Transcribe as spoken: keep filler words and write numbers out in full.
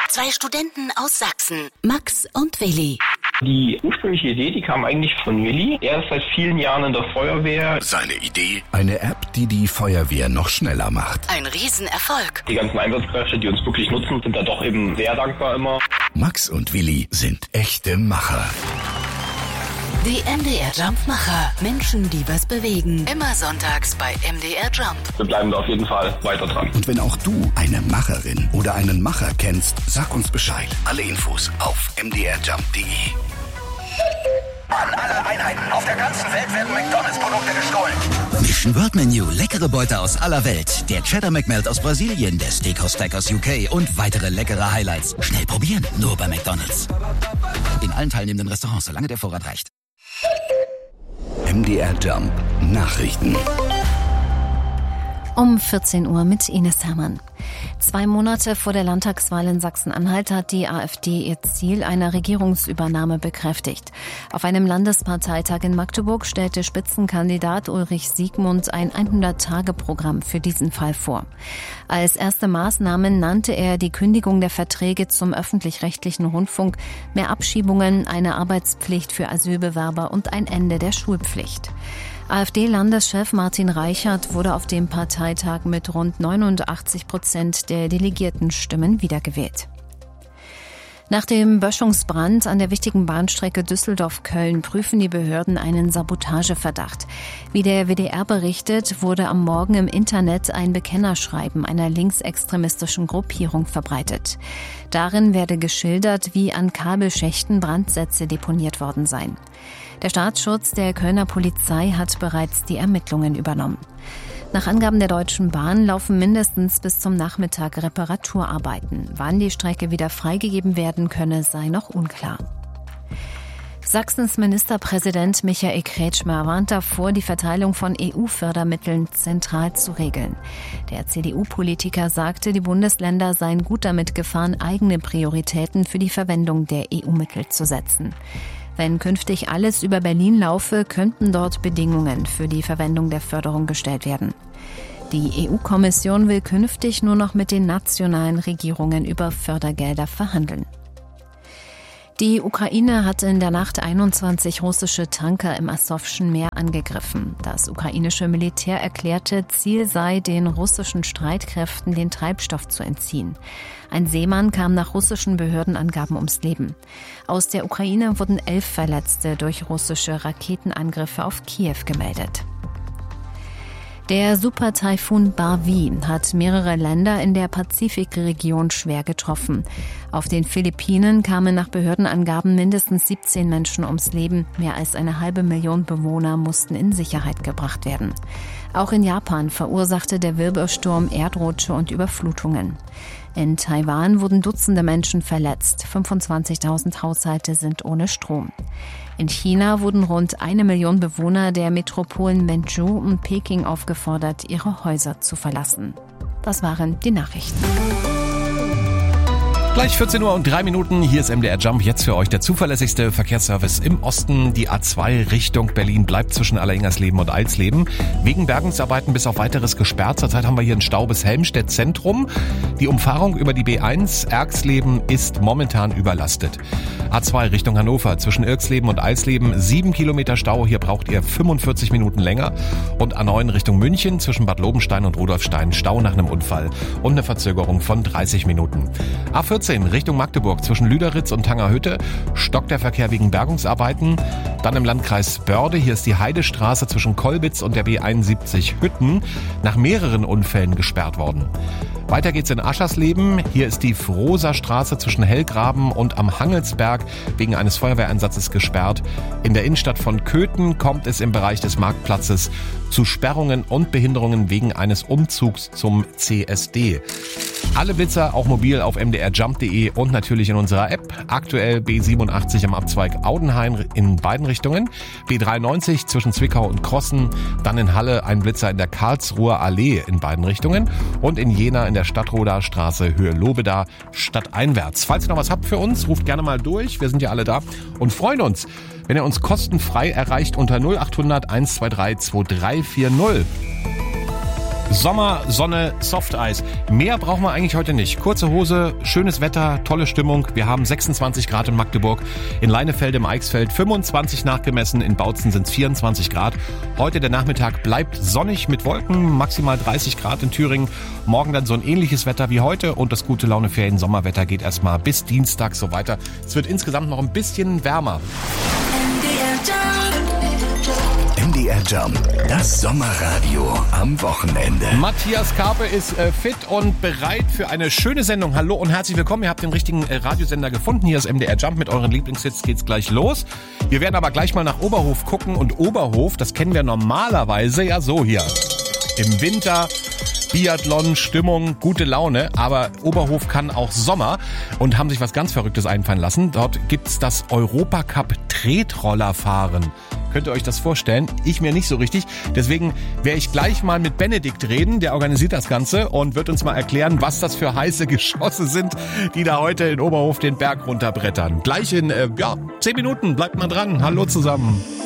Zwei Studenten aus Sachsen, Max und Willi. Die ursprüngliche Idee, die kam eigentlich von Willi. Er ist seit vielen Jahren in der Feuerwehr. Seine Idee? Eine App, die die Feuerwehr noch schneller macht. Ein Riesenerfolg. Die ganzen Einsatzkräfte, die uns wirklich nutzen, sind da doch eben sehr dankbar immer. Max und Willi sind echte Macher. Die M D R Jump-Macher. Menschen, die was bewegen. Immer sonntags bei M D R Jump. Wir bleiben da auf jeden Fall weiter dran. Und wenn auch du eine Macherin oder einen Macher kennst, sag uns Bescheid. Alle Infos auf m d r jump punkt d e. An alle Einheiten auf der ganzen Welt werden McDonalds-Produkte gestohlen. Mission World Menu, leckere Beute aus aller Welt. Der Cheddar McMelt aus Brasilien, der Steakhouse Stack aus U K und weitere leckere Highlights. Schnell probieren, nur bei McDonalds. In allen teilnehmenden Restaurants, solange der Vorrat reicht. M D R Jump Nachrichten. Um vierzehn Uhr mit Ines Hermann. Zwei Monate vor der Landtagswahl in Sachsen-Anhalt hat die AfD ihr Ziel einer Regierungsübernahme bekräftigt. Auf einem Landesparteitag in Magdeburg stellte Spitzenkandidat Ulrich Siegmund ein hundert-Tage-Programm für diesen Fall vor. Als erste Maßnahmen nannte er die Kündigung der Verträge zum öffentlich-rechtlichen Rundfunk, mehr Abschiebungen, eine Arbeitspflicht für Asylbewerber und ein Ende der Schulpflicht. AfD-Landeschef Martin Reichert wurde auf dem Parteitag mit rund neunundachtzig Prozent der Delegiertenstimmen wiedergewählt. Nach dem Böschungsbrand an der wichtigen Bahnstrecke Düsseldorf-Köln prüfen die Behörden einen Sabotageverdacht. Wie der W D R berichtet, wurde am Morgen im Internet ein Bekennerschreiben einer linksextremistischen Gruppierung verbreitet. Darin werde geschildert, wie an Kabelschächten Brandsätze deponiert worden seien. Der Staatsschutz der Kölner Polizei hat bereits die Ermittlungen übernommen. Nach Angaben der Deutschen Bahn laufen mindestens bis zum Nachmittag Reparaturarbeiten. Wann die Strecke wieder freigegeben werden könne, sei noch unklar. Sachsens Ministerpräsident Michael Kretschmer warnt davor, die Verteilung von E U-Fördermitteln zentral zu regeln. Der C D U-Politiker sagte, die Bundesländer seien gut damit gefahren, eigene Prioritäten für die Verwendung der E U-Mittel zu setzen. Wenn künftig alles über Berlin laufe, könnten dort Bedingungen für die Verwendung der Förderung gestellt werden. Die E U-Kommission will künftig nur noch mit den nationalen Regierungen über Fördergelder verhandeln. Die Ukraine hat in der Nacht einundzwanzig russische Tanker im Asowschen Meer angegriffen. Das ukrainische Militär erklärte, Ziel sei, den russischen Streitkräften den Treibstoff zu entziehen. Ein Seemann kam nach russischen Behördenangaben ums Leben. Aus der Ukraine wurden elf Verletzte durch russische Raketenangriffe auf Kiew gemeldet. Der Supertaifun Barwi hat mehrere Länder in der Pazifikregion schwer getroffen. Auf den Philippinen kamen nach Behördenangaben mindestens siebzehn Menschen ums Leben. Mehr als eine halbe Million Bewohner mussten in Sicherheit gebracht werden. Auch in Japan verursachte der Wirbelsturm Erdrutsche und Überflutungen. In Taiwan wurden Dutzende Menschen verletzt. fünfundzwanzigtausend Haushalte sind ohne Strom. In China wurden rund eine Million Bewohner der Metropolen Wenzhou und Peking aufgefordert, ihre Häuser zu verlassen. Das waren die Nachrichten. Gleich vierzehn Uhr und drei Minuten, hier ist M D R Jump, jetzt für euch der zuverlässigste Verkehrsservice im Osten. Die A zwei Richtung Berlin bleibt zwischen Allerhingersleben und Eilsleben wegen Bergungsarbeiten bis auf weiteres gesperrt. Zurzeit haben wir hier einen Stau bis Helmstedt Zentrum. Die Umfahrung über die B eins Erxleben ist momentan überlastet. A zwei Richtung Hannover zwischen Irxleben und Eilsleben sieben Kilometer Stau, hier braucht ihr fünfundvierzig Minuten länger. Und A neun Richtung München zwischen Bad Lobenstein und Rudolfstein Stau nach einem Unfall und eine Verzögerung von dreißig Minuten. A vierzehn Richtung Magdeburg zwischen Lüderitz und Tangerhütte stockt der Verkehr wegen Bergungsarbeiten. Dann im Landkreis Börde, hier ist die Heidestraße zwischen Kolbitz und der B einundsiebzig Hütten nach mehreren Unfällen gesperrt worden. Weiter geht's in Aschersleben. Hier ist die Frohser Straße zwischen Hellgraben und am Hangelsberg wegen eines Feuerwehreinsatzes gesperrt. In der Innenstadt von Köthen kommt es im Bereich des Marktplatzes zu Sperrungen und Behinderungen wegen eines Umzugs zum C S D. Alle Blitzer auch mobil auf m d r jump punkt d e und natürlich in unserer App. Aktuell B siebenundachtzig am Abzweig Audenhain in beiden Richtungen. B dreiundneunzig zwischen Zwickau und Krossen. Dann in Halle ein Blitzer in der Karlsruher Allee in beiden Richtungen. Und in Jena in der Stadtroder Straße Höhe Lobeda stadteinwärts. Falls ihr noch was habt für uns, ruft gerne mal durch. Wir sind ja alle da und freuen uns, wenn ihr uns kostenfrei erreicht unter null acht hundert eins zwei drei zwei drei vier null. Sommer, Sonne, Softeis. Mehr brauchen wir eigentlich heute nicht. Kurze Hose, schönes Wetter, tolle Stimmung. Wir haben sechsundzwanzig Grad in Magdeburg, in Leinefelde im Eichsfeld fünfundzwanzig nachgemessen, in Bautzen sind es vierundzwanzig Grad. Heute der Nachmittag bleibt sonnig mit Wolken, maximal dreißig Grad in Thüringen. Morgen dann so ein ähnliches Wetter wie heute und das gute Laune Ferien Sommerwetter geht erstmal bis Dienstag so weiter. Es wird insgesamt noch ein bisschen wärmer. M D R Jump, das Sommerradio am Wochenende. Matthias Karpe ist äh, fit und bereit für eine schöne Sendung. Hallo und herzlich willkommen. Ihr habt den richtigen äh, Radiosender gefunden. Hier ist M D R Jump mit euren Lieblingshits. Geht's gleich los. Wir werden aber gleich mal nach Oberhof gucken. Und Oberhof, das kennen wir normalerweise ja so hier. Im Winter, Biathlon, Stimmung, gute Laune. Aber Oberhof kann auch Sommer und haben sich was ganz Verrücktes einfallen lassen. Dort gibt's das Europacup Tretrollerfahren. Könnt ihr euch das vorstellen? Ich mir nicht so richtig. Deswegen werde ich gleich mal mit Benedikt reden. Der organisiert das Ganze und wird uns mal erklären, was das für heiße Geschosse sind, die da heute in Oberhof den Berg runterbrettern. Gleich in, äh, ja, zehn Minuten. Bleibt mal dran. Hallo zusammen.